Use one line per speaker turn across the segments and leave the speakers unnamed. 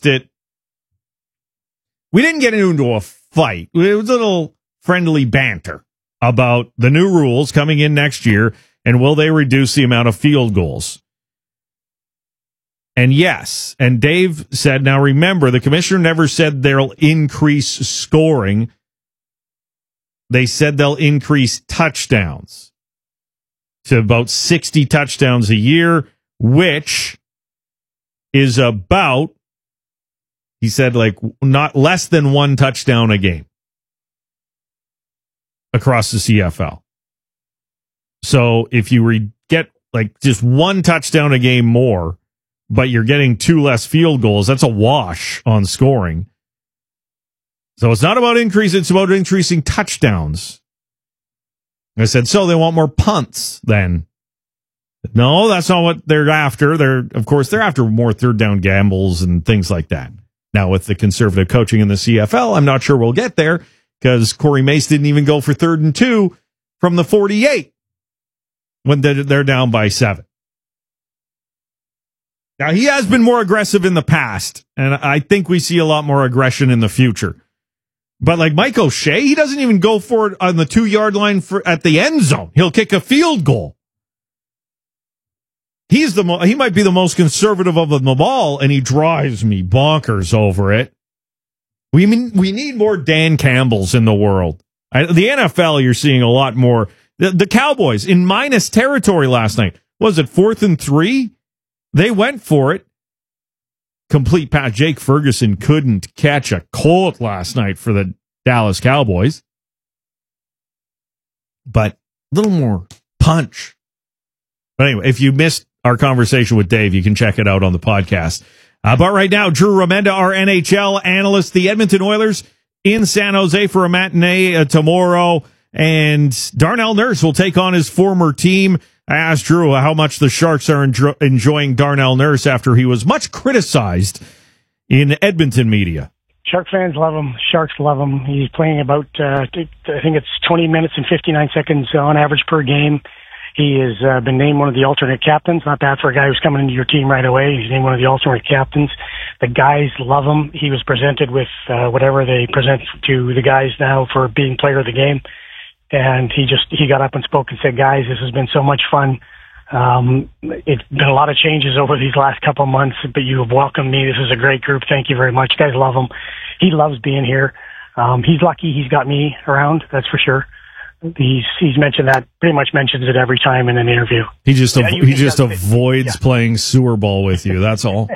discussed it. We didn't get into a fight. It was a little friendly banter about the new rules coming in next year and will they reduce the amount of field goals. And yes, and Dave said, now remember, the commissioner never said they'll increase scoring. They said they'll increase touchdowns to about 60 touchdowns a year, which is about, he said, like not less than one touchdown a game across the CFL. So if you get like just one touchdown a game more, but you're getting 2 less field goals, that's a wash on scoring. So it's not about increase, it's about increasing touchdowns. I said, so they want more punts then? No, that's not what they're after. They're after more third down gambles and things like that. Now, with the conservative coaching in the CFL, I'm not sure we'll get there because Corey Mace didn't even go for 3rd and 2 from the 48 when they're down by 7. Now, he has been more aggressive in the past, and I think we see a lot more aggression in the future. But like Mike O'Shea, he doesn't even go for it on the 2-yard line at the end zone. He'll kick a field goal. He might be the most conservative of them all, and he drives me bonkers over it. We need more Dan Campbells in the world. The NFL, you're seeing a lot more. The Cowboys in minus territory last night. Was it 4th and 3? They went for it. Complete pass. Jake Ferguson couldn't catch a colt last night for the Dallas Cowboys. But a little more punch. But anyway, if you missed our conversation with Dave, you can check it out on the podcast. But right now, Drew Remenda, our NHL analyst, the Edmonton Oilers in San Jose for a matinee tomorrow. And Darnell Nurse will take on his former team. I asked Drew how much the Sharks are enjoying Darnell Nurse after he was much criticized in Edmonton media.
Shark fans love him. Sharks love him. He's playing about, I think it's 20 minutes and 59 seconds on average per game. He has been named one of the alternate captains. Not bad for a guy who's coming into your team right away. He's named one of the alternate captains. The guys love him. He was presented with whatever they present to the guys now for being player of the game. And he got up and spoke and said, guys, this has been so much fun. It's been a lot of changes over these last couple of months, but you have welcomed me. This is a great group. Thank you very much. Guys love him. He loves being here. He's lucky he's got me around. That's for sure. He's mentioned that, pretty much mentions it every time in an interview.
He just avoids playing sewer ball with you. That's all.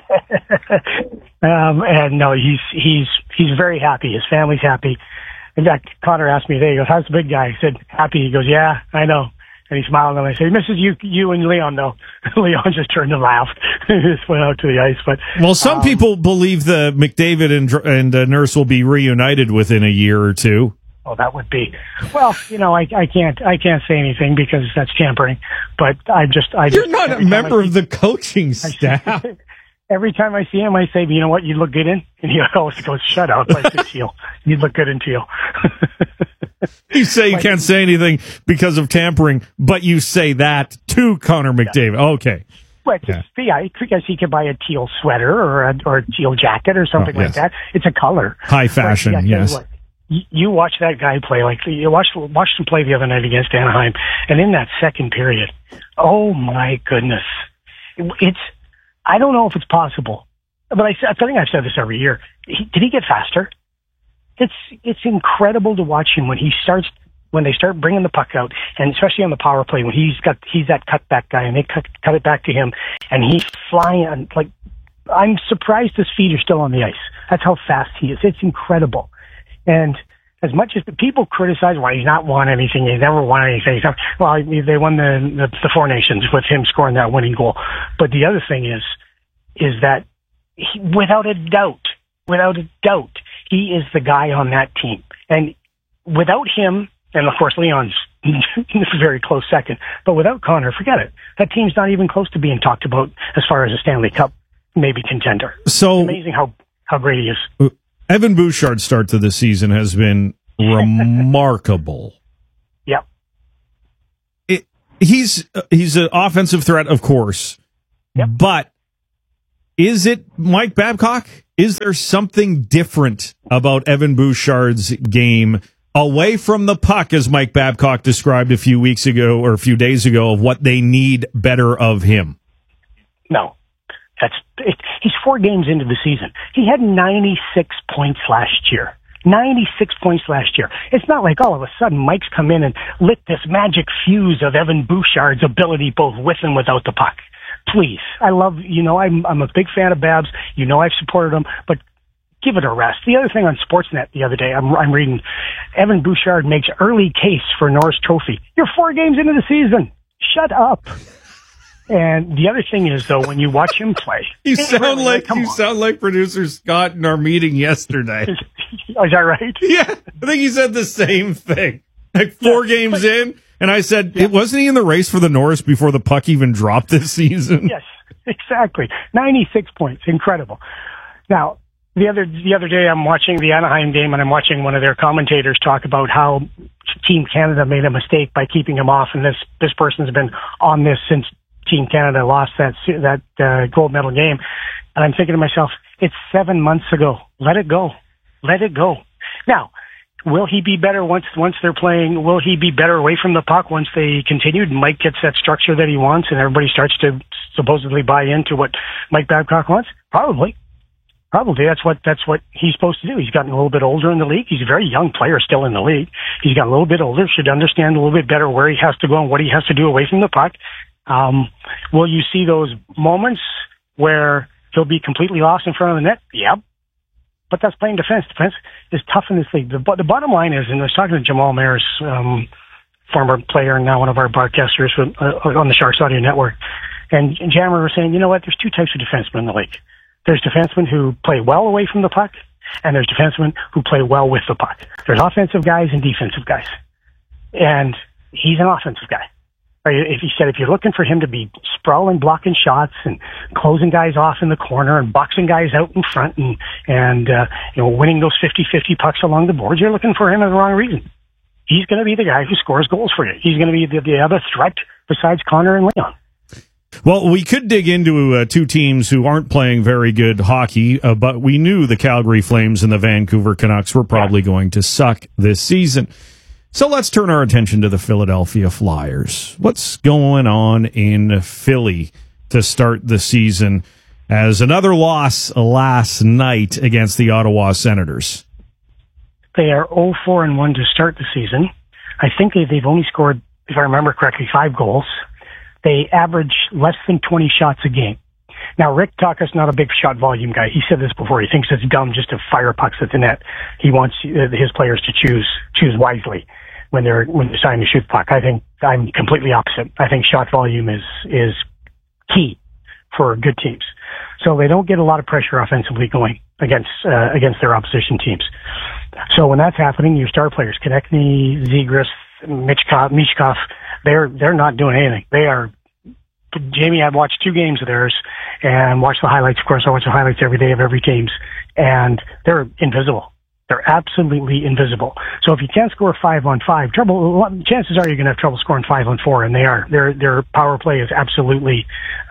And no, he's very happy. His family's happy. In fact, Connor asked me today, he goes, how's the big guy? I said, happy. He goes, yeah, I know. And he smiled, and I said, he misses you and Leon, though. Leon just turned and laughed. He just went out to the ice. But
well, some people believe the McDavid and Nurse will be reunited within a year or two.
Oh, that would be. Well, I can't say anything because that's tampering. But
You're not a member of the coaching staff.
Every time I see him, I say, you know what, you look good in? And he always goes, shut up, like the teal. You look good in teal.
You say you can't say anything because of tampering, but you say that to Connor McDavid. Yeah. Okay.
But I guess he could buy a teal sweater or a teal jacket or something like that. It's a color.
High fashion, but, yes.
What, you watch that guy play, like you watched him play the other night against Anaheim, and in that second period, oh my goodness. I don't know if it's possible, but I think I've said this every year. Did he get faster? It's incredible to watch him when they start bringing the puck out, and especially on the power play when he's that cutback guy, and they cut it back to him, and he's flying. Like, I'm surprised his feet are still on the ice. That's how fast he is. It's incredible. And as much as the people criticize why he's not won anything, he's never won anything. Well, they won the Four Nations with him scoring that winning goal. But the other thing is that without a doubt, he is the guy on that team. And without him, and of course Leon's a very close second, but without Connor, forget it. That team's not even close to being talked about as far as a Stanley Cup maybe contender.
So
it's amazing how great he is.
Evan Bouchard's start to the season has been remarkable.
Yep.
He's an offensive threat, of course.
Yep.
But is it Mike Babcock? Is there something different about Evan Bouchard's game away from the puck, as Mike Babcock described a few weeks ago or a few days ago, of what they need better of him?
No. He's 4 games into the season. He had 96 points last year. 96 points last year. It's not like all of a sudden Mike's come in and lit this magic fuse of Evan Bouchard's ability both with and without the puck. Please. I'm a big fan of Babs. I've supported him, but give it a rest. The other thing on Sportsnet the other day, I'm reading, Evan Bouchard makes early case for Norris Trophy. You're 4 games into the season. Shut up. And the other thing is, though, when you watch him play,
you sound like producer Scott in our meeting yesterday.
Is that right?
Yeah, I think he said the same thing. Like 4 games in, and I said, wasn't he in the race for the Norris before the puck even dropped this season?
Yes, exactly. 96 points, incredible. Now, the other day, I'm watching the Anaheim game, and I'm watching one of their commentators talk about how Team Canada made a mistake by keeping him off, and this person's been on this since Team Canada lost that gold medal game. And I'm thinking to myself, it's 7 months ago. Let it go. Let it go. Now, will he be better once they're playing? Will he be better away from the puck once they continued? Mike gets that structure that he wants and everybody starts to supposedly buy into what Mike Babcock wants? Probably. That's what he's supposed to do. He's gotten a little bit older in the league. He's a very young player still in the league. He's gotten a little bit older, should understand a little bit better where he has to go and what he has to do away from the puck. Will you see those moments where he'll be completely lost in front of the net? Yep. But that's playing defense. Defense is tough in this league. The bottom line is, and I was talking to Jamal Mayers, former player and now one of our broadcasters on the Sharks Audio Network, and Jammer was saying, you know what, there's 2 types of defensemen in the league. There's defensemen who play well away from the puck, and there's defensemen who play well with the puck. There's offensive guys and defensive guys. And he's an offensive guy. If you're looking for him to be sprawling, blocking shots and closing guys off in the corner and boxing guys out in front and winning those 50-50 pucks along the boards, you're looking for him for the wrong reason. He's going to be the guy who scores goals for you. He's going to be the other threat besides Connor and Leon.
Well, we could dig into 2 teams who aren't playing very good hockey, but we knew the Calgary Flames and the Vancouver Canucks were probably going to suck this season. So let's turn our attention to the Philadelphia Flyers. What's going on in Philly to start the season as another loss last night against the Ottawa Senators?
They are 0-4-1 to start the season. I think they've only scored, if I remember correctly, 5 goals. They average less than 20 shots a game. Now, Rick Tucker's not a big shot volume guy. He said this before. He thinks it's dumb just to fire pucks at the net. He wants his players to choose wisely when they're deciding to shoot the puck. I think I'm completely opposite. I think shot volume is key for good teams. So they don't get a lot of pressure offensively going against their opposition teams. So when that's happening, your star players, Konechny, Zegras, Michkov, they're not doing anything. Jamie, I've watched 2 games of theirs and watched the highlights. Of course, I watch the highlights every day of every team's, and they're invisible. They're absolutely invisible. So if you can't score 5-on-5, chances are you're going to have trouble scoring 5-on-4, and they are. Their power play is absolutely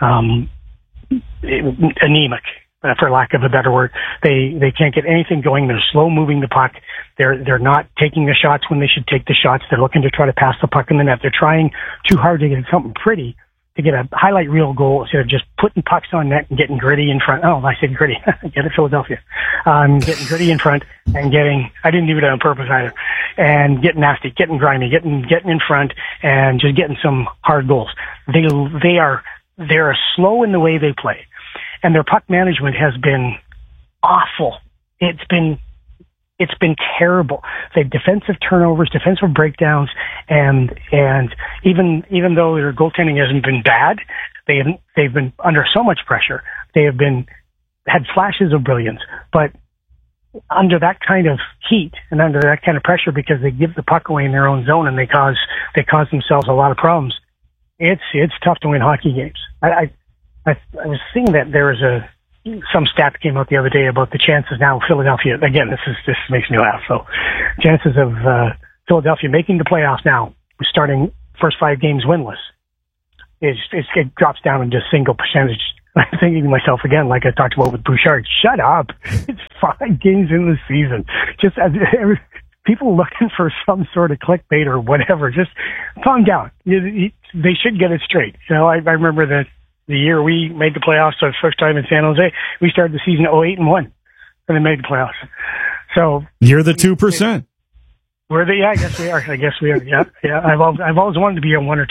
anemic, for lack of a better word. They can't get anything going. They're slow moving the puck. They're not taking the shots when they should take the shots. They're looking to try to pass the puck in the net. They're trying too hard to get something pretty, to get a highlight reel goal instead of just putting pucks on net and getting gritty in front. Oh, I said gritty. Get it, Philadelphia. Getting gritty in front and I didn't do it on purpose either, and getting nasty, getting grimy, getting in front and just getting some hard goals. They're slow in the way they play, and their puck management has been awful. It's been terrible. They have defensive turnovers, defensive breakdowns, and even though their goaltending hasn't been bad, they've been under so much pressure. They have had flashes of brilliance, but under that kind of heat and under that kind of pressure, because they give the puck away in their own zone and they cause themselves a lot of problems. It's tough to win hockey games. I was seeing that there was some stat came out the other day about the chances now Philadelphia, again, this makes me laugh. So chances of Philadelphia making the playoffs now, starting first 5 games winless, it drops down into single percentage I'm thinking to myself again, like I talked about with Bouchard, shut up. It's 5 games in the season. Just as people looking for some sort of clickbait or whatever, just calm down. They should get it straight. I remember the year we made the playoffs for the first time in San Jose, we started the season 0-8-1, and then made the playoffs. So
you're the 2%.
I guess we are. Yeah. I've always wanted to be a 1 or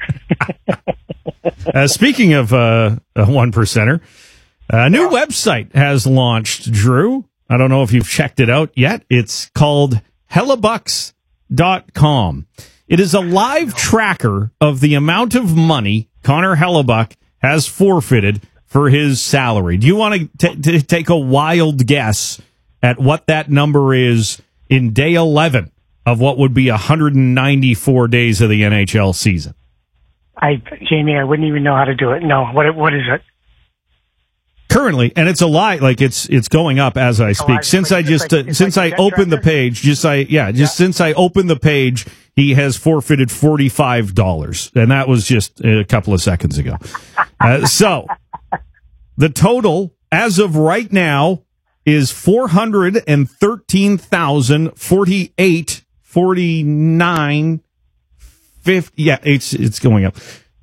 2%er.
Speaking of a 1%er, a new website has launched, Drew. I don't know if you've checked it out yet. It's called Hellebucks.com. It is a live tracker of the amount of money Connor Hellebuyck has forfeited for his salary. Do you want to take a wild guess at what that number is in day 11 of what would be 194 days of the NHL season?
Jamie, I wouldn't even know how to do it. No, what is it?
Currently, and it's a lie. Like it's going up as I speak. Since I opened the page, since I opened the page, he has forfeited $45, and that was just a couple of seconds ago. So the total as of right now is $413,048.49. Yeah, it's going up.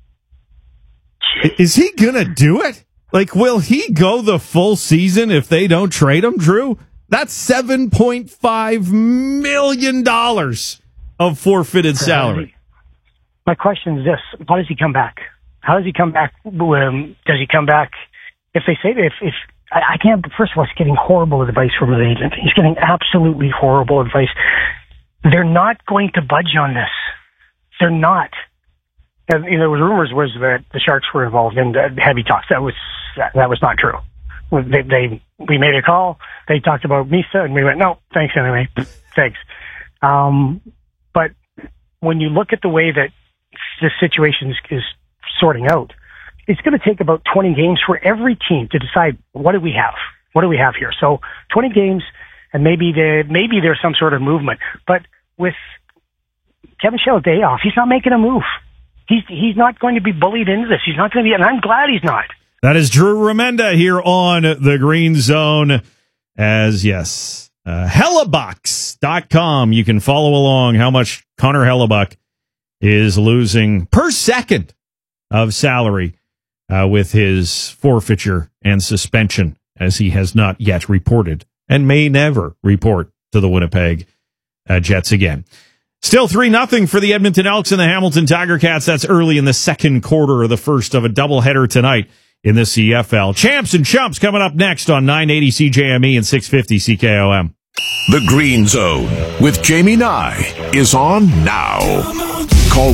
Is he gonna do it? Like, will he go the full season if they don't trade him, Drew? That's $7.5 million of forfeited salary.
My question is this: how does he come back? How does he come back? Does he come back if they say that if I can't? First of all, he's getting horrible advice from his agent. He's getting absolutely horrible advice. They're not going to budge on this. They're not. And there was rumors that the Sharks were involved in heavy talks. That was not true. We made a call. They talked about Misa, and we went, no, thanks anyway. Thanks. But when you look at the way that this situation is sorting out, it's going to take about 20 games for every team to decide what do we have? What do we have here? So 20 games, and maybe there's some sort of movement. But with Kevin Shell day off, he's not making a move. He's not going to be bullied into this. He's not going to be, and I'm glad he's not.
That is Drew Remenda here on the Green Zone. Hellebucks.com. You can follow along how much Connor Hellebuyck is losing per second of salary with his forfeiture and suspension, as he has not yet reported and may never report to the Winnipeg Jets again. Still 3-0 for the Edmonton Elks and the Hamilton Tiger Cats. That's early in the second quarter of the first of a doubleheader tonight in the CFL. Champs and Chumps coming up next on 980 CJME and 650 CKOM.
The Green Zone with Jamie Nye is on now. Call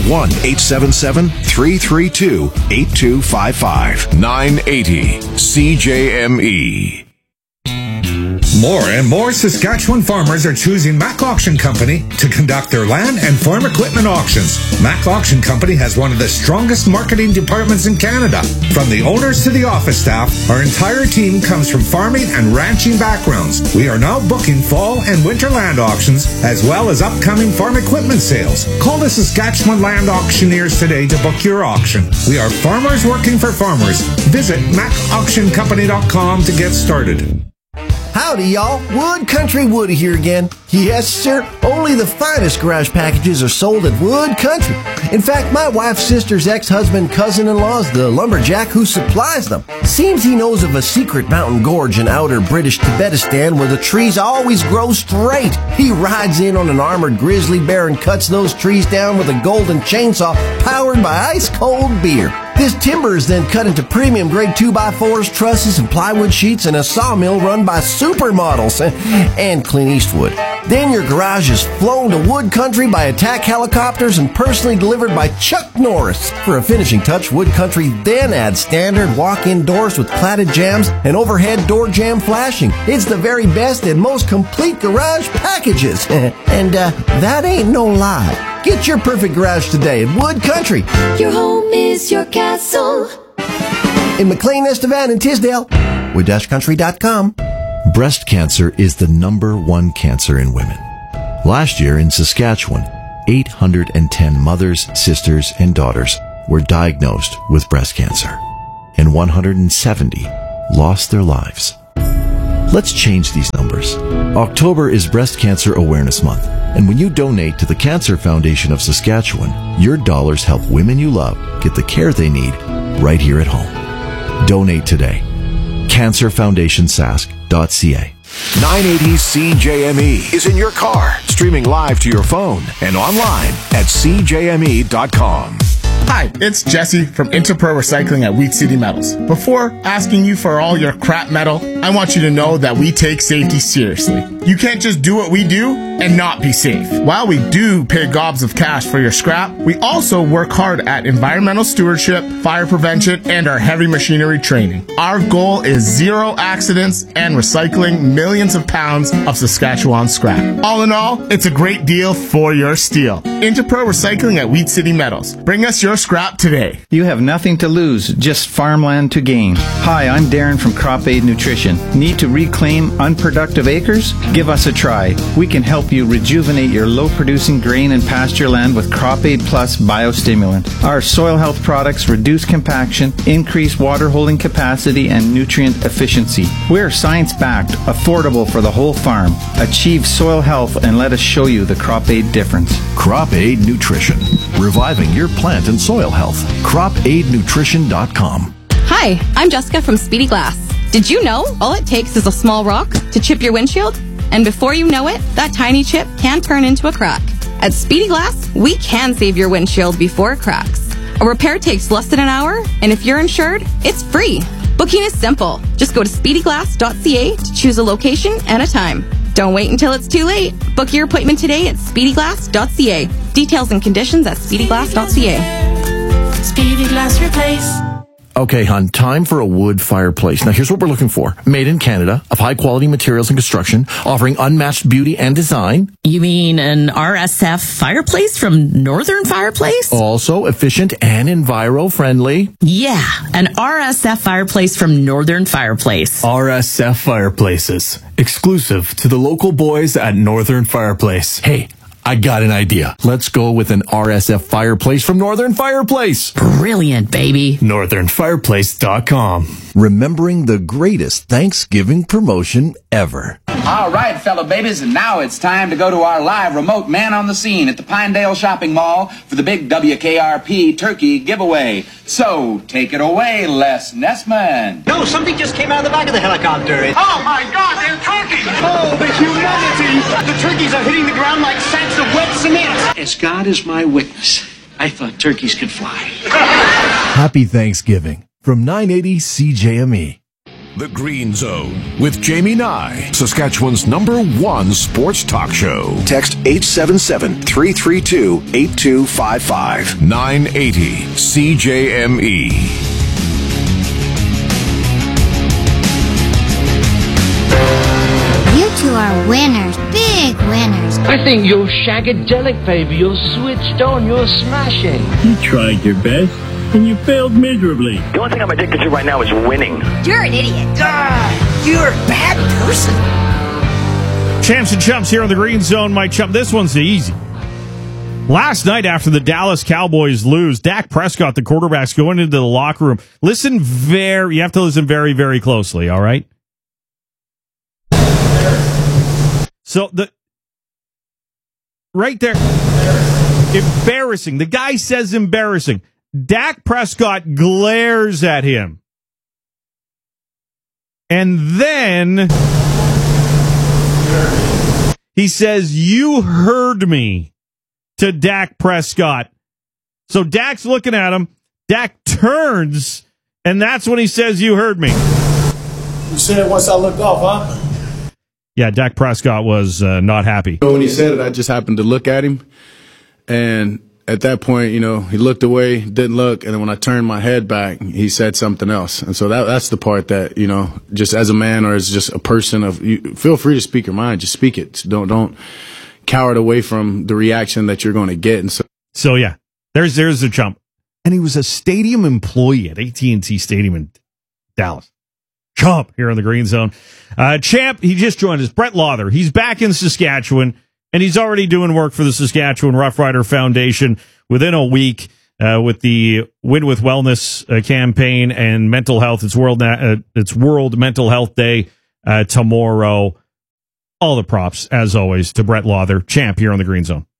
1-877-332-8255. 980 CJME.
More and more Saskatchewan farmers are choosing Mac Auction Company to conduct their land and farm equipment auctions. Mac Auction Company has one of the strongest marketing departments in Canada. From the owners to the office staff, our entire team comes from farming and ranching backgrounds. We are now booking fall and winter land auctions, as well as upcoming farm equipment sales. Call the Saskatchewan Land Auctioneers today to book your auction. We are farmers working for farmers. Visit MacAuctionCompany.com to get started.
Howdy, y'all. Wood Country Woody here again. Yes, sir. Only the finest garage packages are sold at Wood Country. In fact, my wife's sister's ex-husband, cousin-in-law is the lumberjack who supplies them. Seems he knows of a secret mountain gorge in outer British Tibetistan where the trees always grow straight. He rides in on an armored grizzly bear and cuts those trees down with a golden chainsaw powered by ice-cold beer. This timber is then cut into premium-grade 2x4s, trusses, and plywood sheets in a sawmill run by supermodels and Clint Eastwood. Then your garage is flown to Wood Country by attack helicopters and personally delivered by Chuck Norris. For a finishing touch, Wood Country then adds standard walk-in doors with platted jambs and overhead door jamb flashing. It's the very best and most complete garage packages. And that ain't no lie. Get your perfect garage today at Wood Country.
Your home is your castle.
In McLean, Estevan, and Tisdale, wood-country.com.
Breast cancer is the #1 cancer in women. Last year in Saskatchewan, 810 mothers, sisters, and daughters were diagnosed with breast cancer. and 170 lost their lives. Let's change these numbers. October is Breast Cancer Awareness Month, and when you donate to the Cancer Foundation of Saskatchewan, your dollars help women you love get the care they need right here at home. Donate today. CancerFoundationSask.ca.
980 CJME is in your car, streaming live to your phone and online at CJME.com.
Hi, it's Jesse from Interpro Recycling at Wheat City Metals. Before asking you for all your crap metal, I want you to know that we take safety seriously. You can't just do what we do and not be safe. While we do pay gobs of cash for your scrap, we also work hard at environmental stewardship, fire prevention, and our heavy machinery training. Our goal is zero accidents and recycling millions of pounds of Saskatchewan scrap. All in all, it's a great deal for your steel. Interpro Recycling at Wheat City Metals. Bring us your scrap today.
You have nothing to lose, just farmland to gain. Hi, I'm Darren from Crop Aid Nutrition. Need to reclaim unproductive acres? Give us a try. We can help you rejuvenate your low-producing grain and pasture land with Crop Aid Plus biostimulant. Our soil health products reduce compaction, increase water holding capacity, and nutrient efficiency. We're science-backed, affordable for the whole farm. Achieve soil health and let us show you the Crop Aid difference.
Crop Aid Nutrition, reviving your plant and soil health. CropAidNutrition.com.
Hi, I'm Jessica from Speedy Glass. Did you know all it takes is a small rock to chip your windshield? And before you know it, that tiny chip can turn into a crack. At Speedy Glass, we can save your windshield before it cracks. A repair takes less than an hour, and if you're insured, it's free. Booking is simple. Just go to speedyglass.ca to choose a location and a time. Don't wait until it's too late. Book your appointment today at speedyglass.ca. Details and conditions at speedyglass.ca.
Speedy Glass Replace.
Okay, hon, time for a wood fireplace. Now, here's what we're looking for. Made in Canada, of high-quality materials and construction, offering unmatched beauty and design.
You mean an RSF fireplace from Northern Fireplace?
Also efficient and enviro-friendly.
Yeah, an RSF fireplace from Northern Fireplace.
RSF Fireplaces, exclusive to the local boys at Northern Fireplace.
Hey, I got an idea. Let's go with an RSF fireplace from Northern Fireplace.
Brilliant, baby.
NorthernFireplace.com.
Remembering the greatest Thanksgiving promotion ever.
All right, fellow babies, and now it's time to go to our live remote man on the scene at the Pinedale Shopping Mall for the big WKRP turkey giveaway. So, take it away, Les Nessman.
No, something just came out of the back of the helicopter.
Oh my God, they're turkeys!
Oh, the humanity! The turkeys are hitting the ground like sacks of wet cement.
As God is my witness, I thought turkeys could fly.
Happy Thanksgiving from 980 CJME.
The Green Zone with Jamie Nye, Saskatchewan's #1 sports talk show. Text 877-332-8255. 980 CJME.
You two are winners, big winners.
I think you're shagadelic, baby. You're switched on. You're smashing.
You tried your best, and you failed miserably.
The only thing I'm addicted to right now is winning.
You're an idiot.
You're a bad person.
Champs and chumps here on the Green Zone. My chump, this one's easy. Last night after the Dallas Cowboys lose, Dak Prescott, the quarterback's going into the locker room. You have to listen very, very closely, all right? So right there, embarrassing. The guy says embarrassing. Dak Prescott glares at him. And then he says, "You heard me," to Dak Prescott. So Dak's looking at him. Dak turns, and that's when he says, "You heard me."
You said it once I looked off, huh?
Yeah, Dak Prescott was not happy.
When he said it, I just happened to look at him. And at that point, he looked away, didn't look. And then when I turned my head back, he said something else. And so that's the part that, just as a man or as just a person feel free to speak your mind. Just speak it. Don't cower away from the reaction that you're going to get. And
so yeah, there's the chump. And he was a stadium employee at AT&T Stadium in Dallas. Chump here on the Green Zone. Champ, he just joined us. Brett Lawther. He's back in Saskatchewan, and he's already doing work for the Saskatchewan Rough Rider Foundation within a week. with the Win with Wellness campaign and mental health. It's World Mental Health Day tomorrow. All the props, as always, to Brett Lawther, champ here on the Green Zone.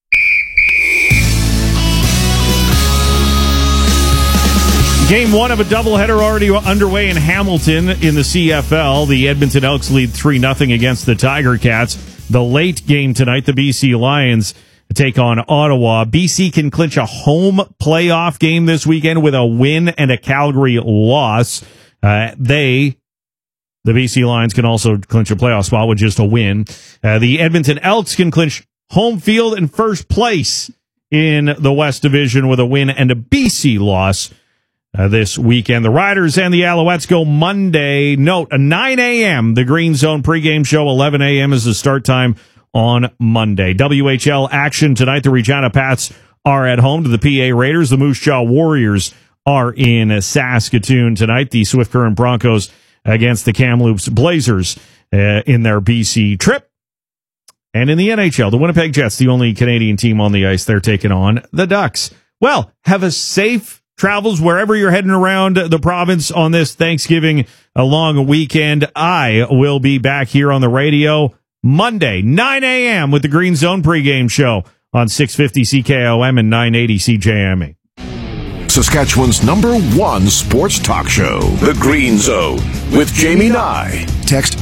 Game 1 of a doubleheader already underway in Hamilton in the CFL. The Edmonton Elks lead 3-0 against the Tiger Cats. The late game tonight, the BC Lions take on Ottawa. BC can clinch a home playoff game this weekend with a win and a Calgary loss. The BC Lions can also clinch a playoff spot with just a win. The Edmonton Elks can clinch home field and first place in the West Division with a win and a BC loss this weekend. The Riders and the Alouettes go Monday. Note, a 9 a.m. The Green Zone pregame show. 11 a.m. is the start time on Monday. WHL action tonight. The Regina Pats are at home to the PA Raiders. The Moose Jaw Warriors are in Saskatoon tonight. The Swift Current Broncos against the Kamloops Blazers in their BC trip. And in the NHL, the Winnipeg Jets, the only Canadian team on the ice, they're taking on the Ducks. Well, have a safe travels wherever you're heading around the province on this Thanksgiving long weekend. I will be back here on the radio Monday, 9 a.m. with the Green Zone pregame show on 650 CKOM and 980 CJME.
Saskatchewan's #1 sports talk show, The Green Zone, with Jamie Nye. Text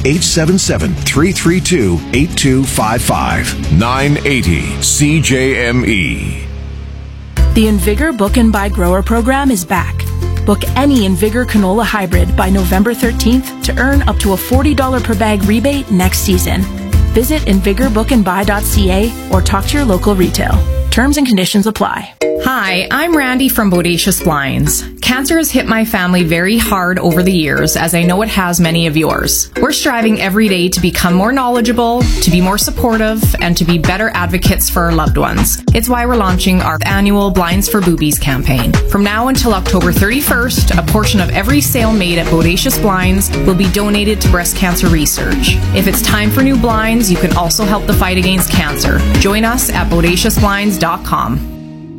877-332-8255. 980 CJME.
The Invigor Book and Buy Grower program is back. Book any Invigor canola hybrid by November 13th to earn up to a $40 per bag rebate next season. Visit InvigorBookandBuy.ca or talk to your local retail. Terms and conditions apply.
Hi, I'm Randy from Bodacious Blinds. Cancer has hit my family very hard over the years, as I know it has many of yours. We're striving every day to become more knowledgeable, to be more supportive, and to be better advocates for our loved ones. It's why we're launching our annual Blinds for Boobies campaign. From now until October 31st, a portion of every sale made at Bodacious Blinds will be donated to breast cancer research. If it's time for new blinds, you can also help the fight against cancer. Join us at BodaciousBlinds.com.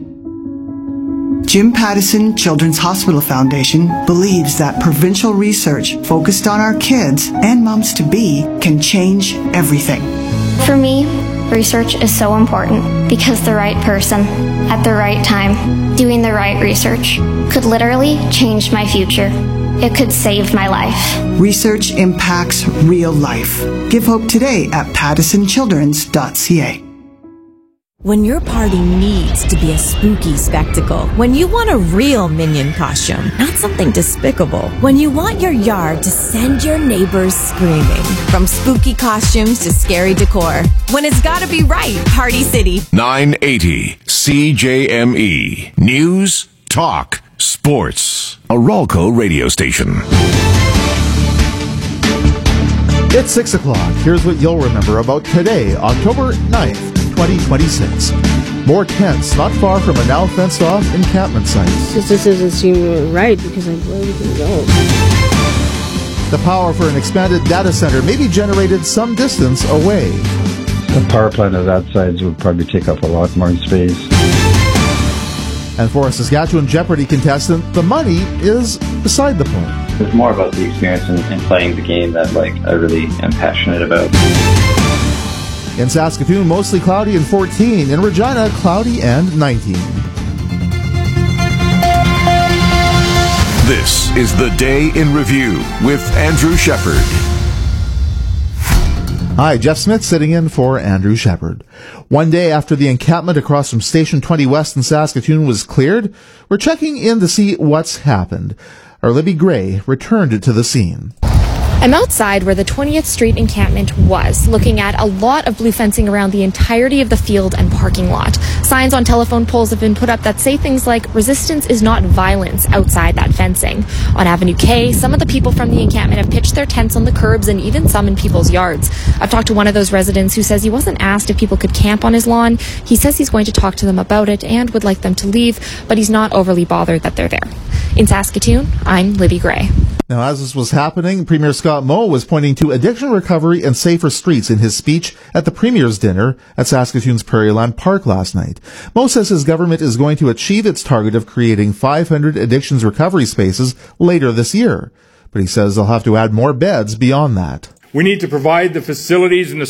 Jim Pattison Children's Hospital Foundation believes that provincial research focused on our kids and moms-to-be can change everything.
For me, research is so important because the right person at the right time doing the right research could literally change my future. It could save my life.
Research impacts real life. Give hope today at pattisonchildrens.ca.
When your party needs to be a spooky spectacle, when you want a real minion costume, not something despicable, when you want your yard to send your neighbors screaming, from spooky costumes to scary decor, when it's gotta be right, Party City.
980 CJME. News, talk, sports. A Ralco radio station.
It's 6 o'clock. Here's what you'll remember about today, October 9th. 2026. More tents not far from a now fenced-off encampment site.
This doesn't seem right because I where we can go.
The power for an expanded data center may be generated some distance away.
A power plant of that size would probably take up a lot more space.
And for a Saskatchewan Jeopardy contestant, the money is beside the point.
It's more about the experience and playing the game that I really am passionate about.
In Saskatoon, mostly cloudy and 14. In Regina, cloudy and 19.
This is the Day in Review with Andrew Shepard.
Hi, Jeff Smith sitting in for Andrew Shepard. One day after the encampment across from Station 20 West in Saskatoon was cleared, we're checking in to see what's happened. Our Libby Gray returned to the scene.
I'm outside where the 20th Street encampment was, looking at a lot of blue fencing around the entirety of the field and parking lot. Signs on telephone poles have been put up that say things like, "Resistance is not violence," outside that fencing. On Avenue K, some of the people from the encampment have pitched their tents on the curbs and even some in people's yards. I've talked to one of those residents who says he wasn't asked if people could camp on his lawn. He says he's going to talk to them about it and would like them to leave, but he's not overly bothered that they're there. In Saskatoon, I'm Libby Gray.
Now, as this was happening, Premier Scott Moe was pointing to addiction recovery and safer streets in his speech at the Premier's dinner at Saskatoon's Prairieland Park last night. Moe says his government is going to achieve its target of creating 500 addictions recovery spaces later this year. But he says they'll have to add more beds beyond that.
We need to provide the facilities and the